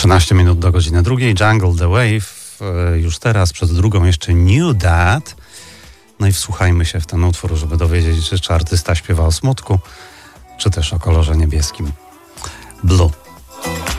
13 minut do godziny drugiej. Jungle The Wave. Już teraz, przed drugą jeszcze New Dad. No i wsłuchajmy się w ten utwór, żeby dowiedzieć się, czy artysta śpiewa o smutku, czy też o kolorze niebieskim. Blue.